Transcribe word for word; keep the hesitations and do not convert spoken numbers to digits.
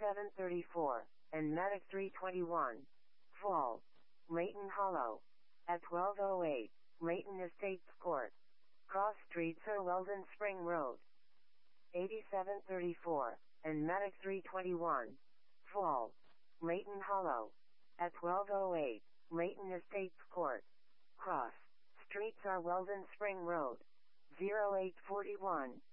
eighty-seven thirty-four, and Medic three twenty-one. Fall. Layton Hollow. At twelve oh eight, Layton Estates Court. Cross Street Sir Weldon Spring Road. eighty-seven thirty-four, and Medic three twenty-one. Fall. Layton Hollow. At twelve oh eight, Layton Estates Court. Cross Street Sir Weldon Spring Road. oh eight forty-one,